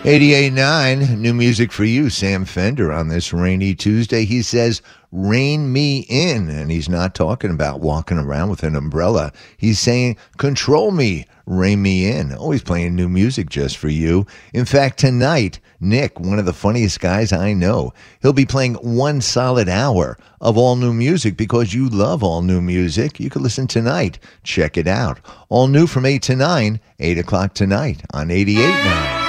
88.9, new music for you, Sam Fender, on this rainy Tuesday. He says, rein me in, and he's not talking about walking around with an umbrella. He's saying, control me, rein me in. Always playing new music just for you. In fact, tonight, Nick, one of the funniest guys I know, he'll be playing 1 solid hour of all new music because you love all new music. You can listen tonight. Check it out. All new from 8 to 9, 8 o'clock tonight on 88.9.